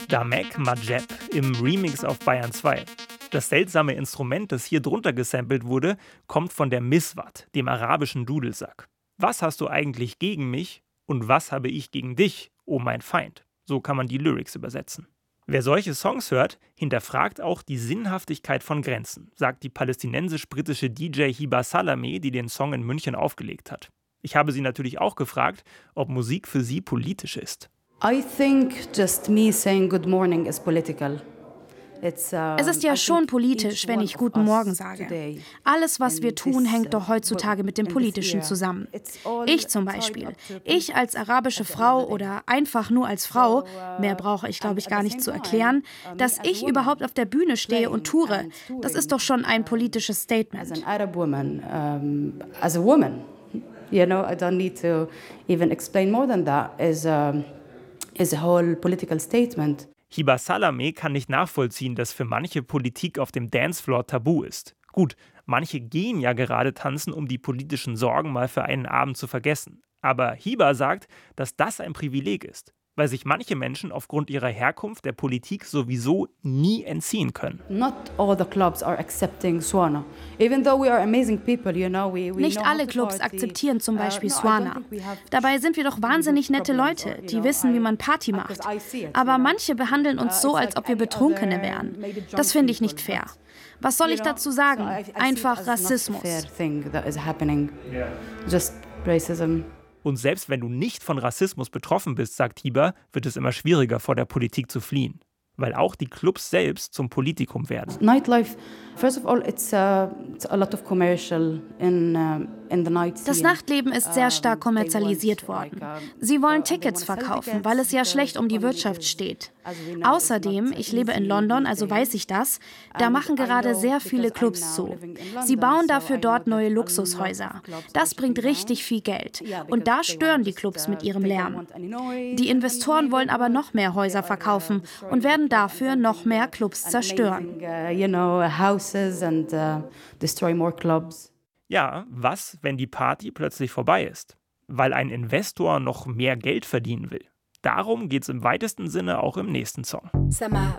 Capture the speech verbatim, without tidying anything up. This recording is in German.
Damek Majeb im Remix auf Bayern zwei. Das seltsame Instrument, das hier drunter gesampelt wurde, kommt von der Miswat, dem arabischen Dudelsack. Was hast du eigentlich gegen mich und was habe ich gegen dich, oh mein Feind? So kann man die Lyrics übersetzen. Wer solche Songs hört, hinterfragt auch die Sinnhaftigkeit von Grenzen, sagt die palästinensisch-britische D J Hiba Salameh, die den Song in München aufgelegt hat. Ich habe sie natürlich auch gefragt, ob Musik für sie politisch ist. I think just me saying good morning is political. Es ist ja schon politisch, wenn ich Guten Morgen sage. Alles, was wir tun, hängt doch heutzutage mit dem Politischen zusammen. Ich zum Beispiel. Ich als arabische Frau oder einfach nur als Frau, mehr brauche ich, glaube ich, gar nicht zu erklären, dass ich überhaupt auf der Bühne stehe und toure, das ist doch schon ein politisches Statement. You know, I don't need to even explain more than that. Is a, is a whole political statement. Hiba Salameh kann nicht nachvollziehen, dass für manche Politik auf dem Dancefloor tabu ist. Gut, manche gehen ja gerade tanzen, um die politischen Sorgen mal für einen Abend zu vergessen. Aber Hiba sagt, dass das ein Privileg ist, weil sich manche Menschen aufgrund ihrer Herkunft der Politik sowieso nie entziehen können. Not all the clubs are accepting Swana. Even though we are amazing people, you know, we, we Nicht alle Clubs akzeptieren zum Beispiel Swana. Dabei sind wir doch wahnsinnig nette Leute, die wissen, wie man Party macht. Aber manche behandeln uns so, als ob wir Betrunkene wären. Das finde ich nicht fair. Was soll ich dazu sagen? Einfach Rassismus. Just racism. Und selbst wenn du nicht von Rassismus betroffen bist, sagt Hiba, wird es immer schwieriger, vor der Politik zu fliehen. Weil auch die Clubs selbst zum Politikum werden. Nightlife, first of all, it's, uh, it's a lot of commercial in, uh, in the night scene. Das Nachtleben ist sehr stark kommerzialisiert worden. Sie wollen Tickets verkaufen, weil es ja schlecht um die Wirtschaft steht. Außerdem, ich lebe in London, also weiß ich das, da machen gerade sehr viele Clubs zu. Sie bauen dafür dort neue Luxushäuser. Das bringt richtig viel Geld. Und da stören die Clubs mit ihrem Lärm. Die Investoren wollen aber noch mehr Häuser verkaufen und werden dafür noch mehr Clubs zerstören. Ja, was, wenn die Party plötzlich vorbei ist? Weil ein Investor noch mehr Geld verdienen will. Darum geht's im weitesten Sinne auch im nächsten Song. Sag mal,